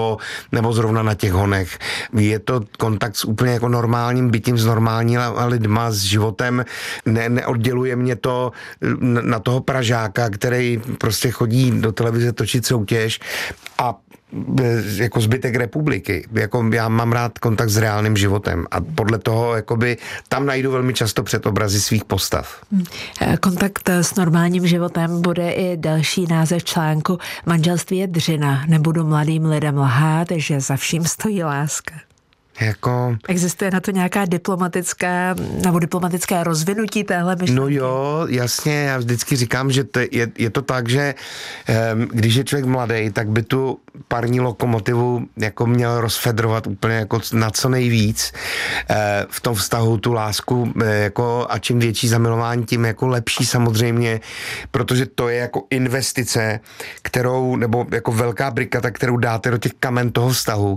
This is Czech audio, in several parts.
nebo zrovna na těch honech. Je to kontakt s úplně jako normálním bytím, s normálníma lidma, s životem. Neodděluje mě to na toho Pražáka, který prostě chodí do televize točit soutěž a jako zbytek republiky. Jako já mám rád kontakt s reálným životem a podle toho jakoby tam najdu velmi často předobrazy svých postav. Kontakt s normálním životem bude i další název článku. Manželství je dřina. Nebudu mladým lidem lhát, že za vším stojí láska. Jako... Existuje na to nějaká diplomatické rozvinutí téhle myšlenky? No jo, jasně, já vždycky říkám, že je to tak, že když je člověk mladý, tak by tu parní lokomotivu jako měl rozfedrovat úplně jako na co nejvíc v tom vztahu tu lásku jako a čím větší zamilování, tím jako lepší samozřejmě, protože to je jako investice, kterou, nebo jako velká brikata, kterou dáte do těch kamen toho vztahu.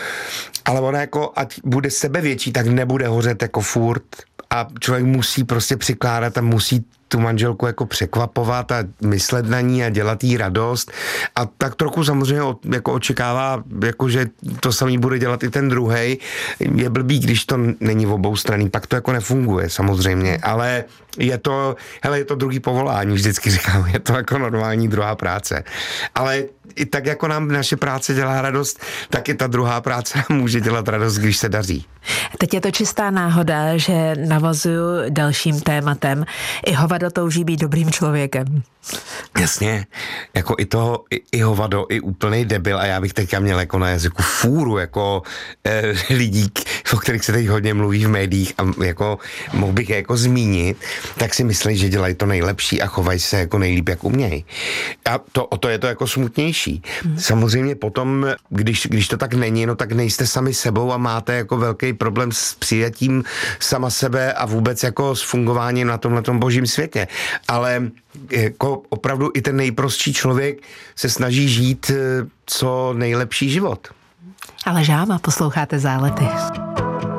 Ale ona jako, ať bude sebevětší, tak nebude hořet jako furt a člověk musí prostě přikládat a musí tu manželku jako překvapovat a myslet na ní a dělat jí radost a tak trochu samozřejmě jako očekává, jako že to samý bude dělat i ten druhej. Je blbý, když to není v obou straný, pak to jako nefunguje samozřejmě, ale je to druhý povolání, vždycky říkám, je to jako normální druhá práce. Ale i tak jako nám naše práce dělá radost, tak i ta druhá práce může dělat radost, když se daří. Teď je to čistá náhoda, že navazuju dalším tématem. I hovado touží být dobrým člověkem. Jasně, jako i hovado, i úplnej debil a já bych teďka měl jako na jazyku fůru jako lidí, o kterých se teď hodně mluví v médiích a jako mohl bych je jako zmínit, tak si myslí, že dělají to nejlepší a chovají se jako nejlíp, jak umějí. A to je to jako smutnější. Samozřejmě potom, když to tak není, no tak nejste sami sebou a máte jako velký problém s přijetím sama sebe a vůbec jako s fungováním na tomhletom božím světě. Ale jako opravdu i ten nejprostší člověk se snaží žít co nejlepší život. Ale Žáma, posloucháte Zálety.